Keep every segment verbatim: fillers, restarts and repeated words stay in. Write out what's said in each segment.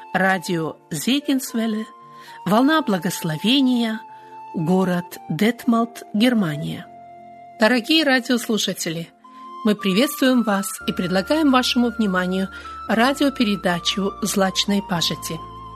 радио Зегенсвелле, «Волна благословения», город Детмалт, Германия. Дорогие радиослушатели, мы приветствуем вас и предлагаем вашему вниманию радиопередачу «Злачной пажити».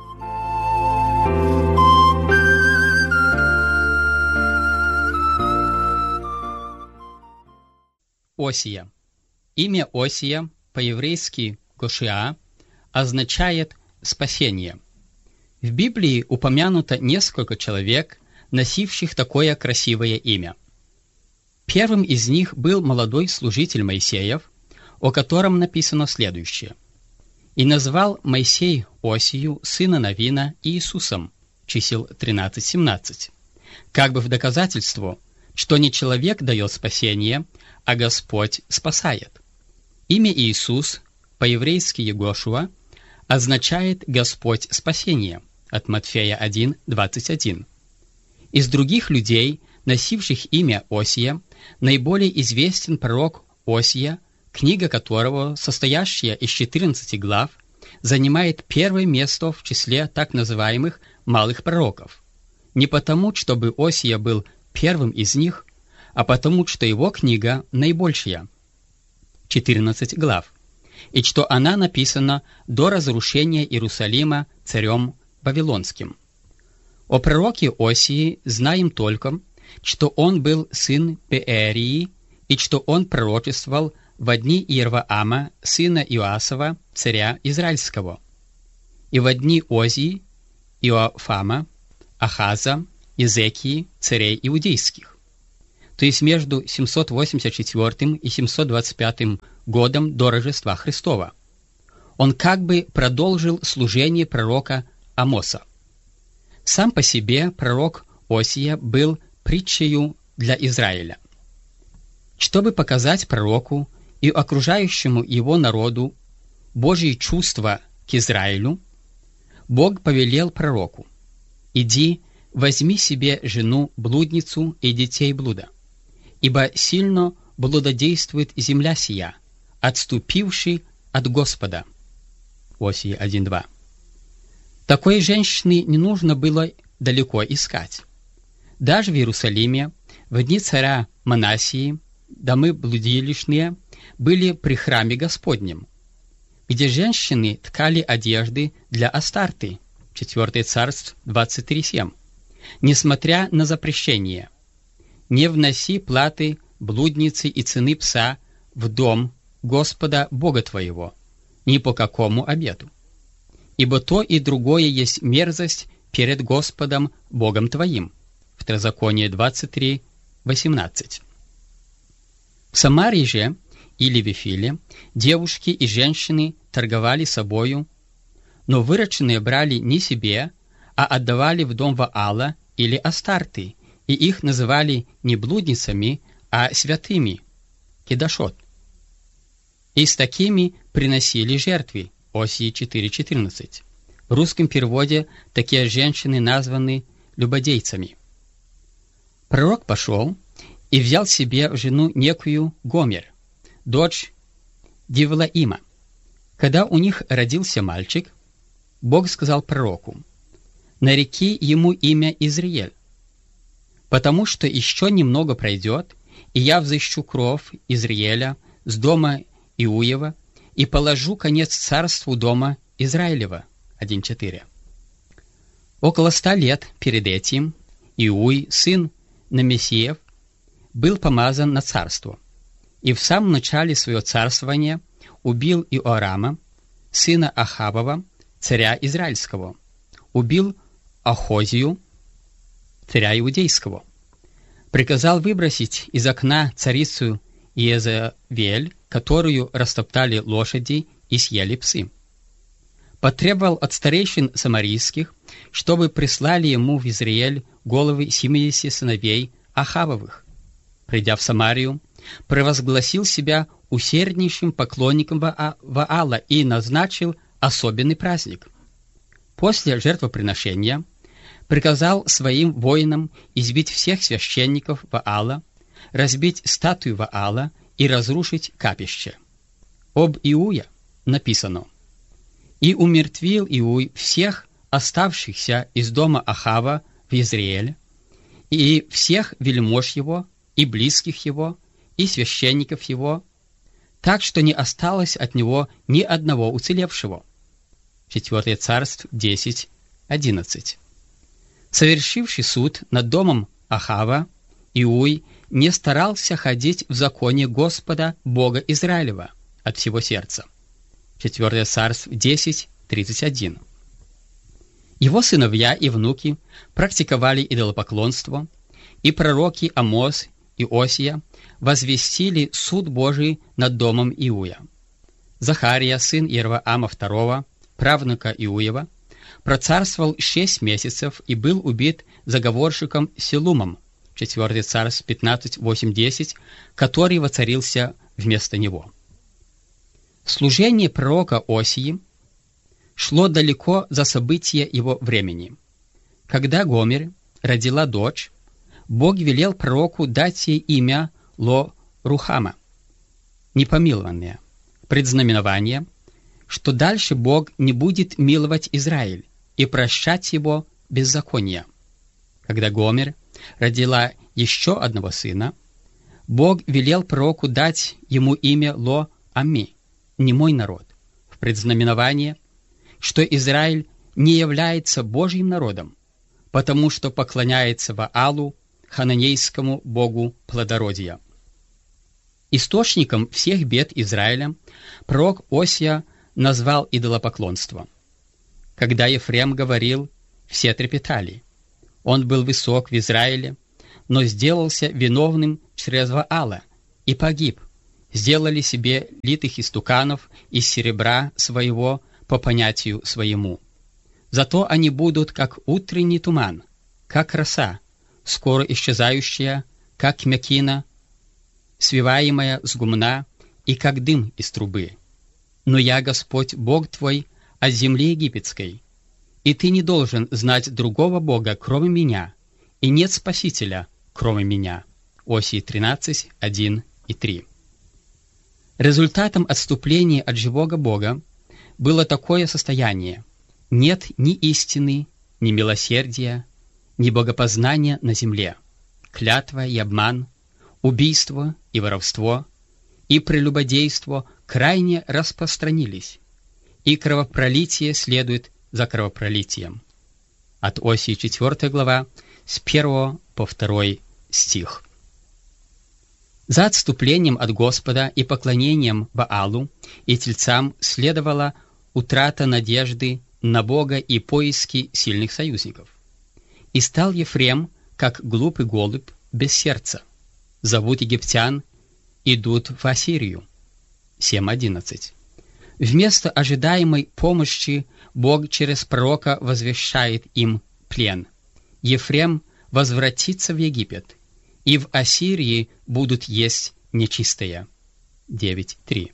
Осия. Имя Осия, по-еврейски Гошиа, означает «спасение». В Библии упомянуто несколько человек, носивших такое красивое имя. Первым из них был молодой служитель Моисеев, о котором написано следующее. «И назвал Моисей Осию, сына Навина, Иисусом», чисел тринадцать семнадцать, как бы в доказательство, что не человек дает спасение, а Господь спасает. Имя Иисус, по-еврейски Егошуа, означает «Господь спасение» от Матфея один двадцать один. Из других людей, носивших имя Осия, наиболее известен пророк Осия, книга которого, состоящая из четырнадцати глав, занимает первое место в числе так называемых малых пророков. Не потому, чтобы Осия был первым из них, а потому, что его книга наибольшая, четырнадцать глав, и что она написана до разрушения Иерусалима царем Вавилонским. О пророке Осии знаем только, что он был сын Пеэрии, и что он пророчествовал в дни Иерваама, сына Иоасова, царя Израильского, и в дни Озии, Иофама, Ахаза, Изекии, царей иудейских, то есть между семьсот восемьдесят четвёртым и семьсот двадцать пятым годом до Рождества Христова. Он как бы продолжил служение пророка Амоса. Сам по себе пророк Осия был притчею для Израиля. Чтобы показать пророку и окружающему его народу Божьи чувства к Израилю, Бог повелел пророку: «Иди, возьми себе жену-блудницу и детей блуда, ибо сильно блудодействует земля сия, отступивший от Господа». Осия один два. Такой женщины не нужно было далеко искать. Даже в Иерусалиме в дни царя Манасии домы блудилищные были при храме Господнем, где женщины ткали одежды для Астарты, четвёртое царств двадцать три семь, несмотря на запрещение: «Не вноси платы блудницы и цены пса в дом Господа Бога твоего, ни по какому обету, ибо то и другое есть мерзость перед Господом Богом твоим». Второзаконие двадцать три восемнадцать. В Самарии же или Вифиле девушки и женщины торговали собою, но вырученные брали не себе, а отдавали в дом Ваала или Астарты, и их называли не блудницами, а святыми, кедашот. И с такими приносили жертвы. Осии четыре четырнадцать. В русском переводе такие женщины названы любодейцами. Пророк пошел и взял себе в жену некую Гомер, дочь Дивлаима. Когда у них родился мальчик, Бог сказал пророку: «Нареки ему имя Изриэль, потому что еще немного пройдет, и я взыщу кровь Изриэля с дома Иуева и положу конец царству дома Израилева». один четыре. Около ста лет перед этим Иуй, сын Намесиев, был помазан на царство, и в самом начале своего царствования убил Иорама, сына Ахабова, царя Израильского, убил Ахозию, царя Иудейского, приказал выбросить из окна царицу Иезавель, которую растоптали лошади и съели псы. Потребовал от старейшин самарийских, чтобы прислали ему в Израиль головы семидесяти сыновей Ахавовых. Придя в Самарию, провозгласил себя усерднейшим поклонником Ваала и назначил особенный праздник. После жертвоприношения приказал своим воинам избить всех священников Ваала, разбить статую Ваала и разрушить капище. Об Иуя написано: И умертвил Иуй всех оставшихся из дома Ахава в Израиле, и всех вельмож его, и близких его, и священников его, так что не осталось от него ни одного уцелевшего. Четвертое Царств десять одиннадцать. Совершивший суд над домом Ахава, Иуй не старался ходить в законе Господа, Бога Израилева, от всего сердца. Четвертое Царств десять тридцать один. Его сыновья и внуки практиковали идолопоклонство, и пророки Амос и Осия возвестили суд Божий над домом Иуя. Захария, сын Иеровоама второго, правнука Иуева, процарствовал шесть месяцев и был убит заговорщиком Селумом, четвертое Царств пятнадцать восемь десять, который воцарился вместо него. Служение пророка Осии шло далеко за события его времени. Когда Гомер родила дочь, Бог велел пророку дать ей имя Ло-Рухама, непомилованное, предзнаменование, что дальше Бог не будет миловать Израиль и прощать его беззаконие. Когда Гомер родила еще одного сына, Бог велел пророку дать ему имя Ло-Ами, не мой народ, в предзнаменование, что Израиль не является Божьим народом, потому что поклоняется Ваалу, хананейскому богу плодородия. Источником всех бед Израиля пророк Осия назвал идолопоклонство. Когда Ефрем говорил, все трепетали. Он был высок в Израиле, но сделался виновным через Ваала и погиб. Сделали себе литых истуканов из серебра своего по понятию своему. Зато они будут, как утренний туман, как роса, скоро исчезающая, как мякина, свиваемая с гумна, и как дым из трубы. Но я, Господь, Бог твой, от земли египетской, и ты не должен знать другого Бога, кроме меня, и нет Спасителя, кроме меня. Осии тринадцать, один и три. Результатом отступления от живого Бога было такое состояние: нет ни истины, ни милосердия, ни богопознания на земле, клятва и обман, убийство и воровство, и прелюбодейство крайне распространились, и кровопролитие следует за кровопролитием. От Осии четвёртая глава, с первого по второй стих. За отступлением от Господа и поклонением Ваалу и тельцам следовала утрата надежды на Бога и поиски сильных союзников. И стал Ефрем, как глупый голубь, без сердца. Зовут египтян, идут в Ассирию. семь одиннадцать. Вместо ожидаемой помощи Бог через пророка возвещает им плен. Ефрем возвратится в Египет, и в Ассирии будут есть нечистое. девять три.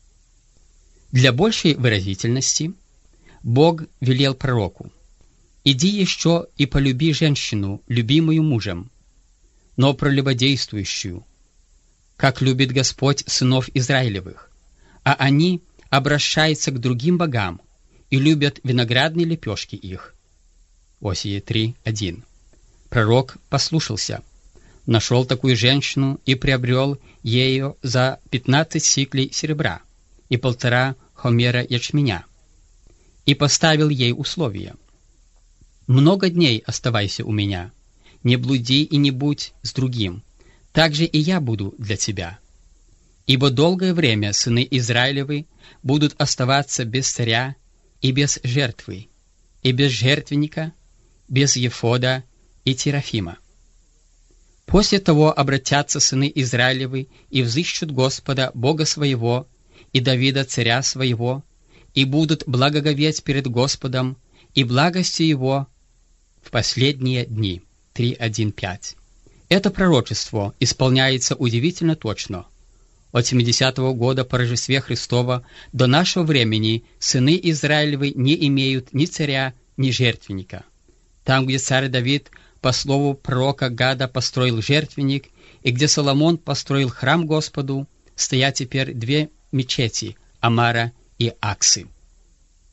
Для большей выразительности Бог велел пророку: «Иди еще и полюби женщину, любимую мужем, но прелюбодействующую, как любит Господь сынов Израилевых, а они обращаются к другим богам и любят виноградные лепешки их». Осия три один. Пророк послушался, нашел такую женщину и приобрел ею за пятнадцать сиклей серебра и полтора хомера ячменя, и поставил ей условие: «Много дней оставайся у меня, не блуди и не будь с другим, так же и я буду для тебя. Ибо долгое время сыны Израилевы будут оставаться без царя и без жертвы, и без жертвенника, без ефода и терафима. После того обратятся сыны Израилевы и взыщут Господа, Бога своего, и Давида, царя своего, и будут благоговеть перед Господом, и благостью Его в последние дни». три один пять. Это пророчество исполняется удивительно точно. От семидесятого года по Рождестве Христова до нашего времени сыны Израилевы не имеют ни царя, ни жертвенника. Там, где царь Давид по слову пророка Гада построил жертвенник, и где Соломон построил храм Господу, стоят теперь две мечети — Амара и Аксы.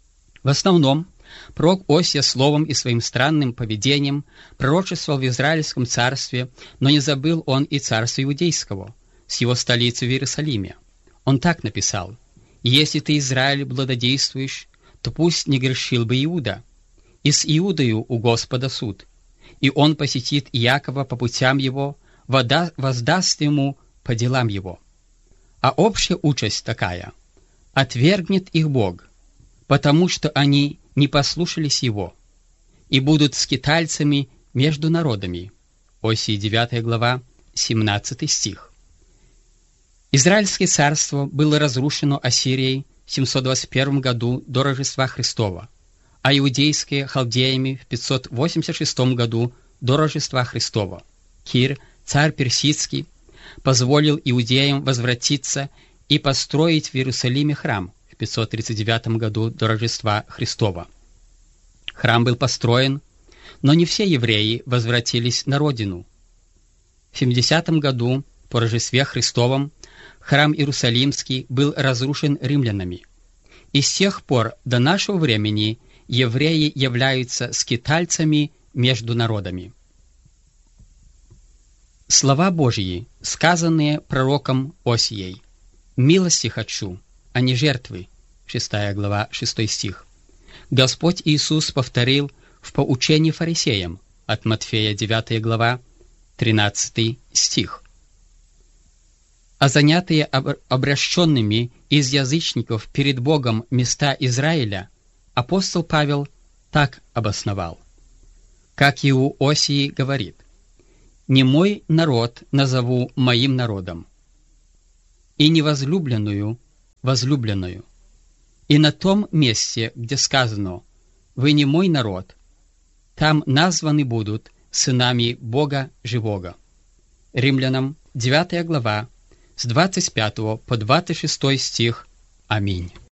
В основном, пророк Осия словом и своим странным поведением пророчествовал в Израильском царстве, но не забыл он и царства Иудейского, с его столицей в Иерусалиме. Он так написал: «Если ты, Израиль, благодействуешь, то пусть не грешил бы Иуда, и с Иудою у Господа суд, и он посетит Иакова по путям его, вода воздаст ему по делам его». А общая участь такая: отвергнет их Бог, потому что они не послушались Его, и будут скитальцами между народами. Осии девятая глава, семнадцатый стих. Израильское царство было разрушено Ассирией в семьсот двадцать первом году до Рождества Христова, а иудейское — халдеями в пятьсот восемьдесят шестом году до Рождества Христова. Кир, царь персидский, позволил иудеям возвратиться и построить в Иерусалиме храм в пятьсот тридцать девятом году до Рождества Христова. Храм был построен, но не все евреи возвратились на родину. В семидесятом году по Рождестве Христовом храм Иерусалимский был разрушен римлянами, и с тех пор до нашего времени евреи являются скитальцами между народами. Слова Божьи, сказанные пророком Осией: «Милости хочу, а не жертвы», шестая глава, шестой стих, Господь Иисус повторил в поучении фарисеям от Матфея девятая глава, тринадцатый стих. А занятые обращенными из язычников перед Богом места Израиля апостол Павел так обосновал. Как и у Осии говорит: «Не мой народ назову моим народом, и невозлюбленную возлюбленную». И на том месте, где сказано «Вы не мой народ», там названы будут сынами Бога живого. Римлянам девятая глава, с двадцать пятого по двадцать шестой стих. Аминь.